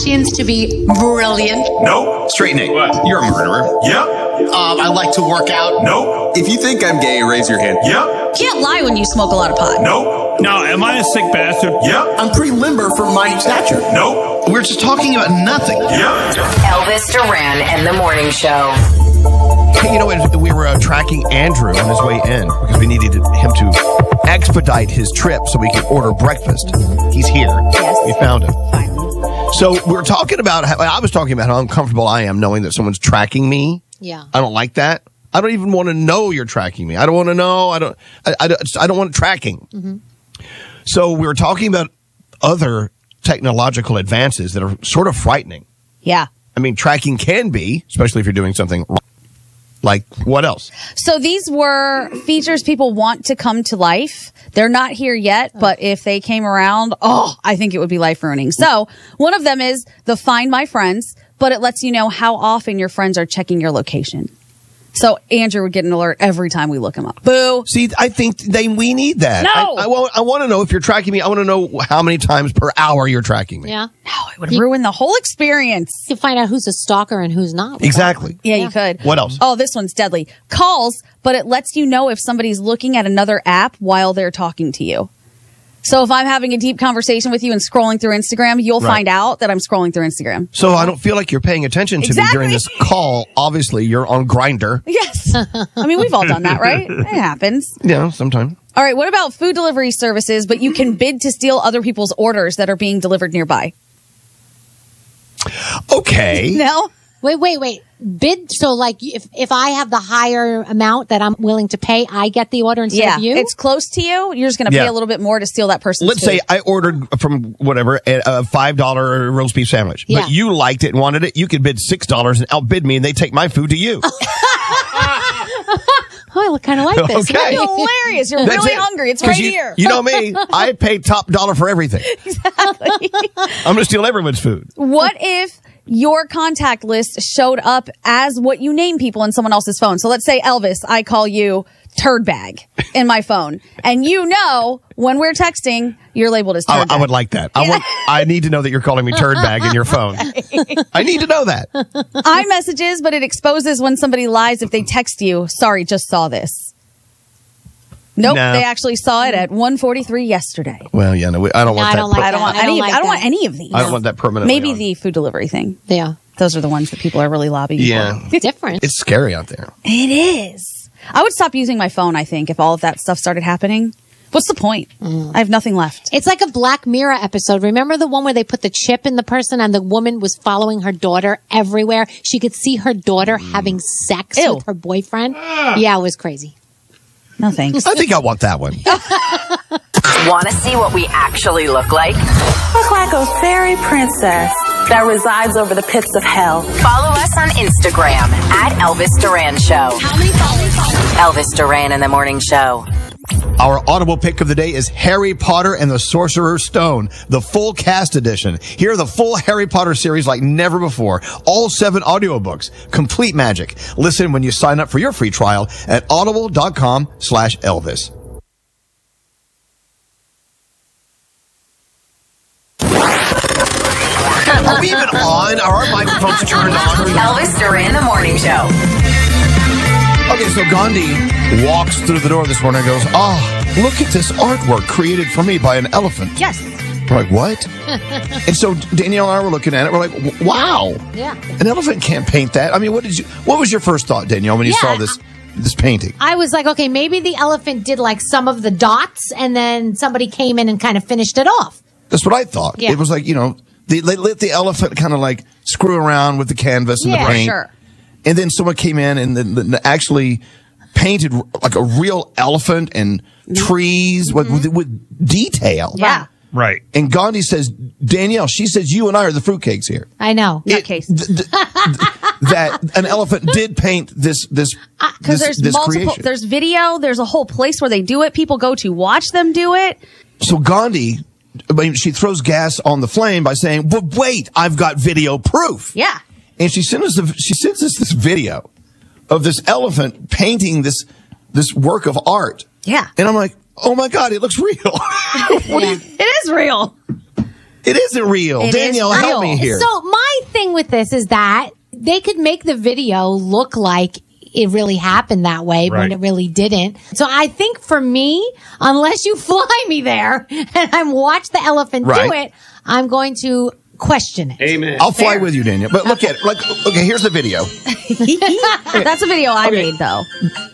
Kardashians to be brilliant? Nope. Straight Nate. What? You're a murderer. Yep. I like to work out. Nope. If you think I'm gay, raise your hand. Yep. Can't lie when you smoke a lot of pot. Nope. No, am I a sick bastard? Yep. I'm pretty limber for my stature. Nope. We're just talking about nothing. Yep. Elvis Duran and the Morning Show. Hey, you know, we were tracking Andrew on his way in because we needed him to expedite his trip so we could order breakfast. He's here. Yes. We found him. Finally. So we were talking about I was talking about how uncomfortable I am knowing that someone's tracking me. Yeah. I don't like that. I don't even want to know you're tracking me. I don't want to know. I don't want tracking. Mm-hmm. So we were talking about other technological advances that are sort of frightening. Yeah. I mean, tracking can be, especially if you're doing something wrong. Like, what else? So these were features people want to come to life. They're not here yet, but if they came around, I think it would be life ruining. So one of them is the Find My Friends, but it lets you know how often your friends are checking your location. So Andrew would get an alert every time we look him up. Boo. See, I think we need that. No. I want to know if you're tracking me. I want to know how many times per hour you're tracking me. Yeah. No, it would ruin the whole experience. You can find out who's a stalker and who's not. Exactly. Yeah, you could. What else? Oh, this one's deadly. Calls, but it lets you know if somebody's looking at another app while they're talking to you. So if I'm having a deep conversation with you and scrolling through Instagram, you'll find out that I'm scrolling through Instagram. So I don't feel like you're paying attention to me during this call. Obviously, you're on Grindr. Yes. I mean, we've all done that, right? It happens. Yeah, sometime. All right. What about food delivery services, but you can bid to steal other people's orders that are being delivered nearby? Okay. No? Wait. Bid. So like if I have the higher amount that I'm willing to pay, I get the order instead of you? It's close to you. You're just going to pay a little bit more to steal that person's Let's food. say I ordered from whatever a $5 roast beef sandwich, but you liked it and wanted it. You could bid $6 and outbid me, and they take my food to you. I kind of like this. Okay. Hilarious. You're That's really it. hungry. It's right here. You know me. I pay top dollar for everything. Exactly. I'm going to steal everyone's food. What if your contact list showed up as what you name people in someone else's phone? So let's say, Elvis, I call you Turd Bag in my phone. And you know, when we're texting, you're labeled as Turd Bag. I would like that. I need to know that you're calling me Turd Bag in your phone. I need to know that. iMessages, but it exposes when somebody lies if they text you, sorry, just saw this. Nope, No. they actually saw it at 1:43 yesterday. Well, yeah, no, I don't want that. I don't want any of these. I don't want that permanently. Maybe on. the food delivery thing. Yeah. Those are the ones that people are really lobbying Yeah. for. Different. It's scary out there. It is. I would stop using my phone, I think, if all of that stuff started happening. What's the point? I have nothing left. It's like a Black Mirror episode. Remember the one where they put the chip in the person and the woman was following her daughter everywhere? She could see her daughter having sex with her boyfriend. Yeah, it was crazy. No thanks. I think I want that one. Want to see what we actually look like? Look like a fairy princess that resides over the pits of hell. Follow us on Instagram at Elvis Duran Show. How many followers? Elvis Duran in the Morning Show. Our audible pick of the day is Harry Potter and the Sorcerer's Stone, the full cast edition. Hear the full Harry Potter series like never before. All 7 audiobooks. Complete magic. Listen when you sign up for your free trial at audible.com/Elvis. Are we even on? Are our microphones turned on? Elvis Duran in the Morning Show. Okay, so Gandhi walks through the door this morning and goes, look at this artwork created for me by an elephant. Yes. We're like, what? And so Danielle and I were looking at it. We're like, wow. Yeah. An elephant can't paint that. I mean, what was your first thought, Danielle, when you saw this painting? I was like, okay, maybe the elephant did like some of the dots and then somebody came in and kind of finished it off. That's what I thought. Yeah. It was like, they let the elephant kind of like screw around with the canvas and the paint. Sure. And then someone came in and then actually painted like a real elephant and trees with detail. Yeah. Right. And Gandhi says, Danielle, she says, you and I are the fruitcakes here. I know. Nutcase. That an elephant did paint this Because there's this multiple, creation. there's video, there's a whole place where they do it. People go to watch them do it. So Gandhi, she throws gas on the flame by saying, well, wait, I've got video proof. Yeah. And she sends us this video of this elephant painting this work of art. Yeah. And I'm like, oh my God, it looks real. It is real. It isn't real. It Danielle, is help real. me here. So my thing with this is that they could make the video look like it really happened that way when it really didn't. So I think for me, unless you fly me there and I watch the elephant do it, I'm going to question it. Amen. I'll fly with you, Danielle. But look at it. Okay, here's the video. That's a video I made, though.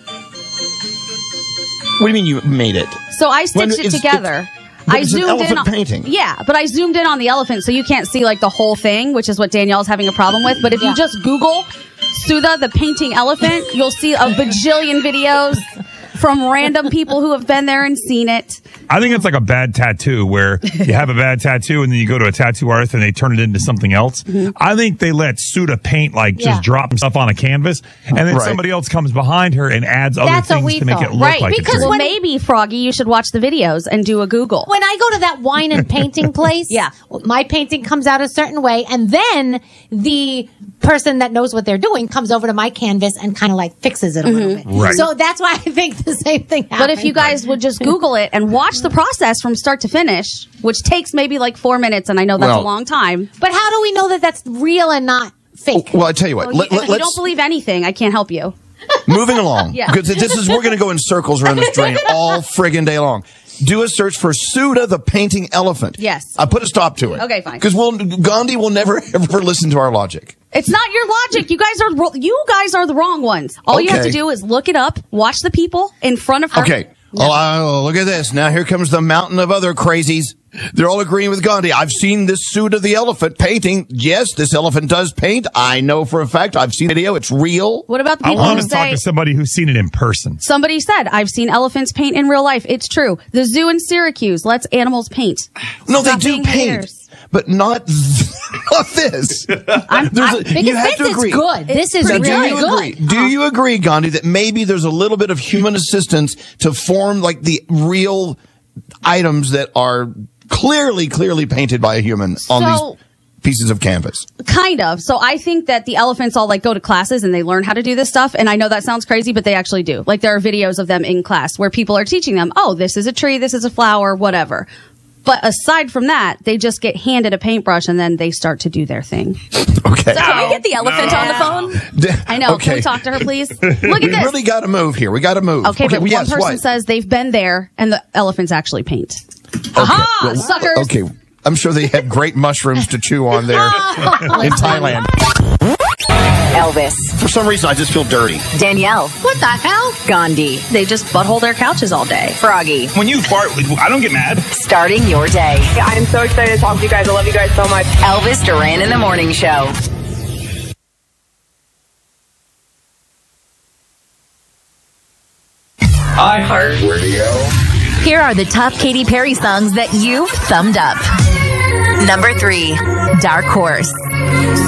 What do you mean you made it? So I stitched it together. I zoomed an elephant painting. Yeah, but I zoomed in on the elephant, so you can't see like the whole thing, which is what Danielle's having a problem with. But if you just Google Sudha the painting elephant, you'll see a bajillion videos from random people who have been there and seen it. I think it's like a bad tattoo where you have a bad tattoo and then you go to a tattoo artist and they turn it into something else. I think they let Sudha paint just drop stuff on a canvas and then somebody else comes behind her and adds other things to make it look like because it's real. maybe, Froggy, you should watch the videos and do a Google. When I go to that wine and painting place, my painting comes out a certain way, and then the person that knows what they're doing comes over to my canvas and kind of like fixes it a little bit. Right. So that's why I think the same thing happens. But if you guys would just Google it and watch the process from start to finish, which takes maybe like 4 minutes, and I know that's a long time. But how do we know that that's real and not fake? Well, I tell you what. If you don't believe anything, I can't help you. Moving along. Because we're going to go in circles around this drain all friggin' day long. Do a search for Sudha the painting elephant. Yes. I put a stop to it. Okay, fine. Because Gandhi will never ever listen to our logic. It's not your logic. You guys are the wrong ones. All you have to do is look it up, watch the people in front of her. Okay. Oh, look at this. Now here comes the mountain of other crazies. They're all agreeing with Gandhi. I've seen this Sudha the elephant painting. Yes, this elephant does paint. I know for a fact. I've seen the video. It's real. What about the I people want who to talk say to somebody who's seen it in person. somebody said, I've seen elephants paint in real life. It's true. The zoo in Syracuse lets animals paint. No, Stop they do being paint. haters. But not this. Because you have to this agree. is good. This is Now, really do you good. agree? Do you agree, Gandhi, that maybe there's a little bit of human assistance to form like the real items that are clearly painted by a human on these pieces of canvas? Kind of. So I think that the elephants all like go to classes and they learn how to do this stuff. And I know that sounds crazy, but they actually do. Like there are videos of them in class where people are teaching them, oh, this is a tree, this is a flower, whatever. But aside from that, they just get handed a paintbrush and then they start to do their thing. Okay. So can we get the elephant on the phone? I know. Okay. Can we talk to her, please? Look at We this. really got to move here. We got to move. Okay, but yes, one person what? says they've been there and the elephants actually paint. Okay. Aha, Well, suckers. Okay. I'm sure they have great mushrooms to chew on there in Thailand. Elvis, For some reason, I just feel dirty. Danielle, What the hell? Gandhi, They just butthole their couches all day. Froggy. When you fart, I don't get mad. Starting your day. I'm so excited to talk to you guys. I love you guys so much. Elvis Duran in the Morning Show. iHeartRadio. Here are the top Katy Perry songs that you've thumbed up. Number 3, Dark Horse.